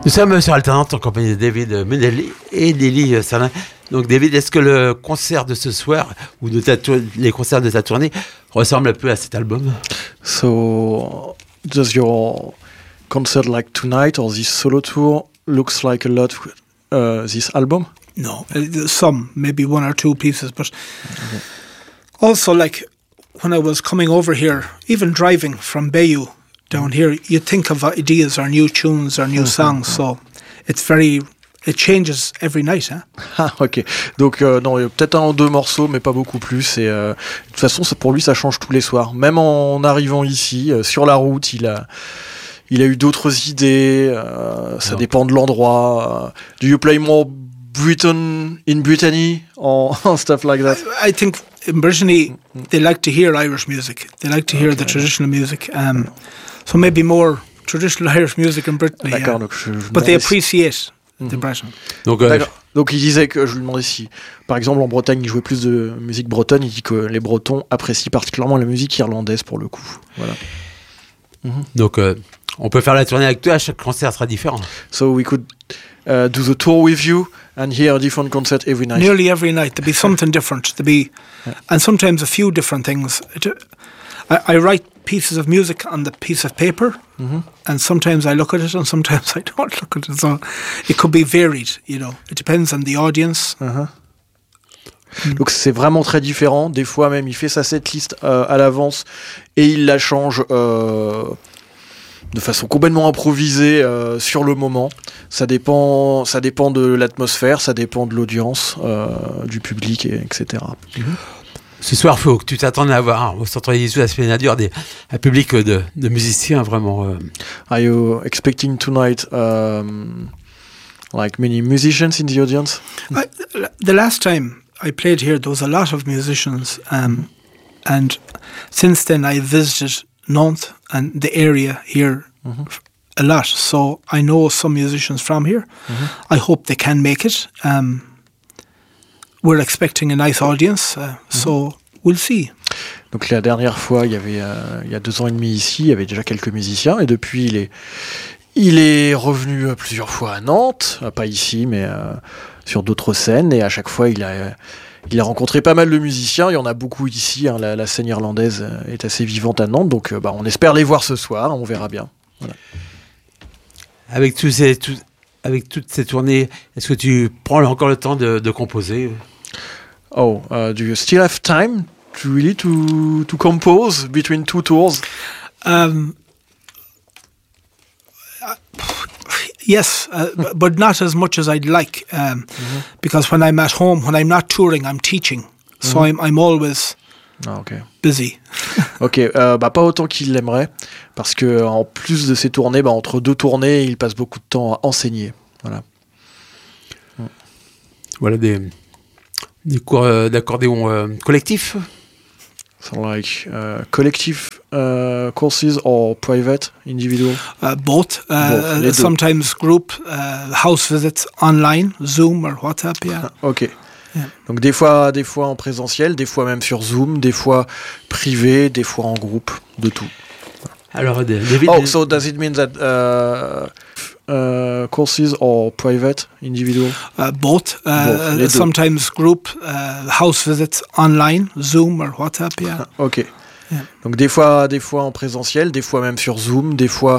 Nous sommes sur Alternante en compagnie de David Mendeley et Lily Salin. Donc David, est-ce que le concert de ce soir ou les concerts de ta tournée ressemblent un peu à cet album? So, does your concert like tonight or this solo tour looks like a lot this album? No, some, maybe one or two pieces, but also like when I was coming over here, even driving from Bayeux down here, you think of ideas or new tunes or new songs, so it changes every night. Hein? Ah, ok. Donc, non, il y a peut-être un ou deux morceaux, mais pas beaucoup plus. Et de toute façon, pour lui, ça change tous les soirs. Même en arrivant ici, sur la route, il a eu d'autres idées. Ça dépend de l'endroit. Do you play more Britain in Brittany or stuff like that? I think in Brittany, they like to hear Irish music. They like to hear the traditional music. So maybe more traditional Irish music in Brittany. D'accord, donc but they appreciate the Breton. Donc il disait que je lui demandais si, par exemple, en Bretagne, il jouait plus de musique bretonne. Il dit que les Bretons apprécient particulièrement la musique irlandaise pour le coup. Voilà. Donc on peut faire la tournée avec toi. Chaque concert sera différent. So we could do the tour with you and hear a different concert every night. Nearly every night there'll be something different. And sometimes a few different things. I write pieces of music on the piece of paper, and sometimes I look at it and sometimes I don't look at it. So it could be varied, you know. It depends on the audience. Donc c'est vraiment très différent. Des fois même, il fait sa setlist à l'avance et il la change de façon complètement improvisée sur le moment. Ça dépend de l'atmosphère, ça dépend de l'audience, du public, etc. Ce soir, il faut que tu t'attendes à avoir au Centre des Sous Esplanade un public de musiciens vraiment. Are you expecting tonight like many musicians in the audience? The last time I played here, there was a lot of musicians, and since then I visited Nantes and the area here a lot. So I know some musicians from here. I hope they can make it. We're expecting a nice audience, so we'll see. Donc la dernière fois, il y a 2 ans et demi ici, il y avait déjà quelques musiciens, et depuis il est revenu plusieurs fois à Nantes, pas ici, mais sur d'autres scènes, et à chaque fois il a rencontré pas mal de musiciens. Il y en a beaucoup ici, hein, la scène irlandaise est assez vivante à Nantes, donc on espère les voir ce soir, on verra bien. Voilà. Avec toutes ces tournées, est-ce que tu prends encore le temps de composer? Do you still have time to compose between 2 tours? Yes, but not as much as I'd like, because when I'm at home, when I'm not touring, I'm teaching, so I'm always busy. Ok, pas autant qu'il l'aimerait, parce que en plus de ses tournées, entre 2 tournées, il passe beaucoup de temps à enseigner. Voilà des cours d'accordéon collectif. So like collective courses or private, individual? Both. Sometimes group, house visits online, Zoom or WhatsApp, yeah. Ok. Yeah. Donc des fois en présentiel, des fois même sur Zoom, des fois privé, des fois en groupe, de tout. Alors, David... so does it mean that courses or private, individual? Both. Sometimes group, house visits online, Zoom or WhatsApp, yeah. Ok. Yeah. Donc des fois en présentiel, des fois même sur Zoom, des fois